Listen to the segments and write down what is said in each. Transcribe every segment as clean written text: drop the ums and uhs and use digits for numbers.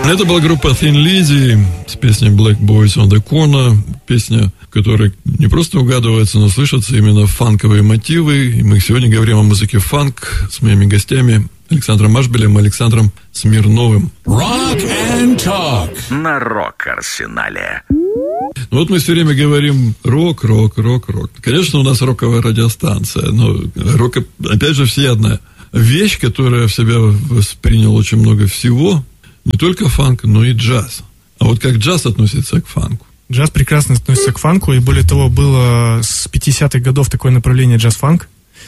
Это была группа Thin Lizzy с песней Black Boys on the Corner. Песня, в которой не просто угадывается, но слышатся именно фанковые мотивы. И мы сегодня говорим о музыке фанк с моими гостями Александром Ашбелем и Александром Смирновым. Rock and Talk на Рок-Арсенале. Ну вот мы все время говорим рок. Конечно, у нас роковая радиостанция, но рок, опять же, всеядная вещь, которая в себя восприняла очень много всего. Не только фанк, но и джаз. А вот как джаз относится к фанку? Джаз прекрасно относится к фанку, и более того, было с 50-х годов такое направление джаз-фанк,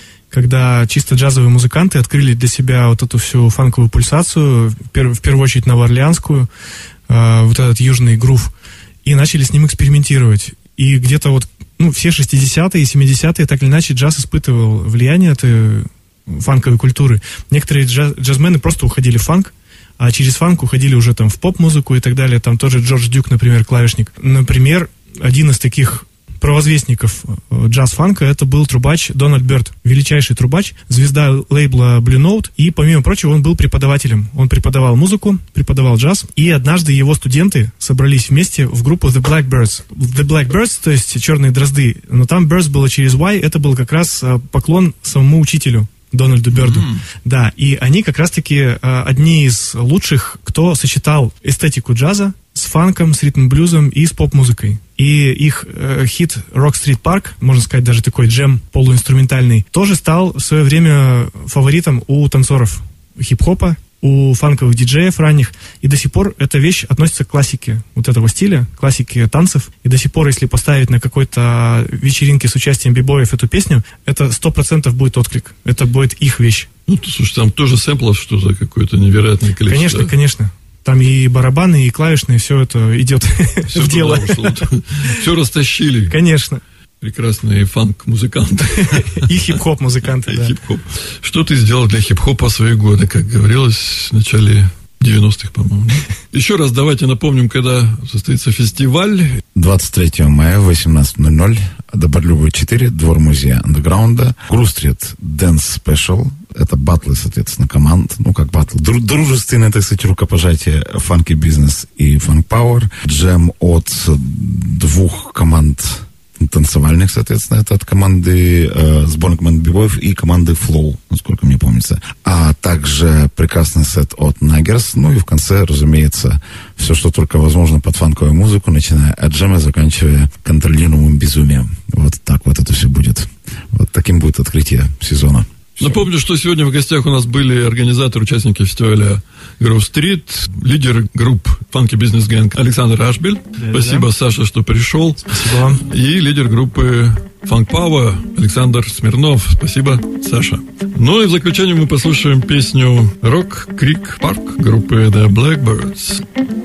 когда чисто джазовые музыканты открыли для себя вот эту всю фанковую пульсацию, в первую очередь новоорлеанскую, вот этот южный грув, и начали с ним экспериментировать. И где-то вот, все 60-е и 70-е так или иначе джаз испытывал влияние этой фанковой культуры. Некоторые джазмены просто уходили в фанк, а через фанк уходили уже там в поп-музыку и так далее. Там тоже Джордж Дюк, например, клавишник. Например, один из таких провозвестников джаз-фанка это был трубач Дональд Бёрд, величайший трубач, звезда лейбла Blue Note, и, помимо прочего, он был преподавателем. Он преподавал музыку, преподавал джаз, и однажды его студенты собрались вместе в группу The Blackbirds. The Blackbirds, то есть черные дрозды, но там Birds было через Y, это был как раз поклон самому учителю Дональду Бёрду. Да, и они как раз-таки одни из лучших, кто сочетал эстетику джаза с фанком, с ритм-блюзом и с поп-музыкой. И их хит «Rock Street Park», можно сказать, даже такой джем полуинструментальный, тоже стал в свое время фаворитом у танцоров хип-хопа, у фанковых диджеев ранних, и до сих пор эта вещь относится к классике вот этого стиля, классике танцев, и до сих пор, если поставить на какой-то вечеринке с участием бибоев эту песню, это 100% будет отклик, это будет их вещь. Слушай, там тоже сэмплов что-то какое-то невероятное количество. Конечно. Там и барабаны, и клавишные, все это идет в дело. Все растащили. Конечно. Прекрасные фанк-музыканты. И хип-хоп-музыканты, да. Хип-хоп. Что ты сделал для хип-хопа в свои годы, как говорилось в начале 90-х, по-моему? Еще раз давайте напомним, когда состоится фестиваль. 23 мая в 18:00, Добролюбова 4, двор музея андеграунда. Грув-стрит Dance Special. Это батлы, соответственно, команд. Как батлы. Дружественное, так сказать, рукопожатие Funky Business и Funk Power. Джем от двух команд танцевальных, соответственно, это от команды сборной команды бибоев и команды Flow, насколько мне помнится. А также прекрасный сет от Наггерс. И в конце, разумеется, все, что только возможно под фанковую музыку, начиная от джема, заканчивая контролируемым безумием. Вот так вот это все будет. Вот таким будет открытие сезона. Напомню, что сегодня в гостях у нас были организаторы, участники фестиваля Грув-стрит, лидер групп Funky Business Gang Александр Ашбель. Спасибо, Саша, что пришел. Спасибо вам. И лидер группы Funk Power Александр Смирнов. Спасибо, Саша. И в заключение мы послушаем песню Rock Creek Park группы The Blackbirds.